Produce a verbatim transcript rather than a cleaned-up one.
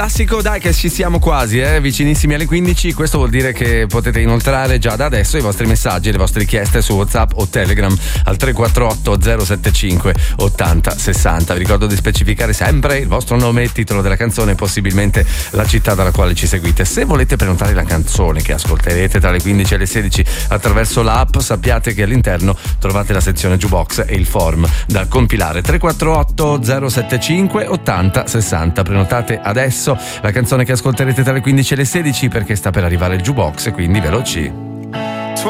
Classico, dai che ci siamo quasi, eh, vicinissimi alle quindici. Questo vuol dire che potete inoltrare già da adesso i vostri messaggi, le vostre richieste su WhatsApp o Telegram al tre quattro otto zero sette cinque ottanta sessanta. Vi ricordo di specificare sempre il vostro nome, il titolo della canzone e possibilmente la città dalla quale ci seguite. Se volete prenotare la canzone che ascolterete tra le quindici e le sedici attraverso l'app, sappiate che all'interno trovate la sezione Jukebox e il form da compilare. Tre quattro otto zero sette cinque ottanta sessanta. Prenotate adesso la canzone che ascolterete tra le quindici e le sedici perché sta per arrivare il Jukebox, quindi veloci.